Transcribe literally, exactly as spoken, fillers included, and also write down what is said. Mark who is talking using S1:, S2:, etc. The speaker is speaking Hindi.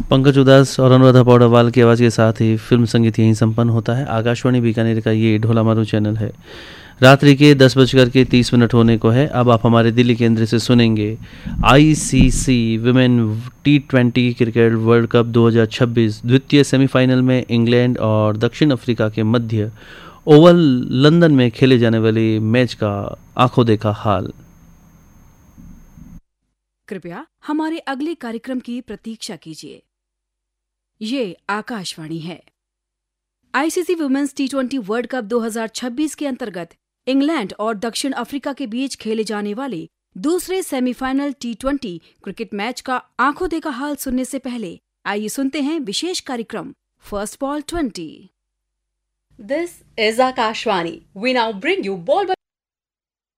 S1: पंकज उदास और अनुराधा पौडवाल की आवाज़ के साथ ही फिल्म संगीत यहीं संपन्न होता है। आकाशवाणी बीकानेर का ये ढोला मारू चैनल है। रात्रि के दस बजकर के तीस मिनट होने को है। अब आप हमारे दिल्ली केंद्र से सुनेंगे ICC women T twenty cricket world cup दो हज़ार छब्बीस द्वितीय सेमीफाइनल में इंग्लैंड और दक्षिण अफ्रीका के मध्य ओवल लंदन में खेले जाने वाले मैच का आंखों देखा हाल।
S2: कृपया हमारे अगले कार्यक्रम की प्रतीक्षा कीजिए। ये आकाशवाणी है। ICC women's T twenty world cup दो हज़ार छब्बीस के अंतर्गत इंग्लैंड और दक्षिण अफ्रीका के बीच खेले जाने वाले दूसरे semifinal T twenty cricket match का आंखों देखा हाल सुनने से पहले आइए सुनते हैं विशेष कार्यक्रम first ball twenty.
S3: This is Akashvani. We now bring you ball by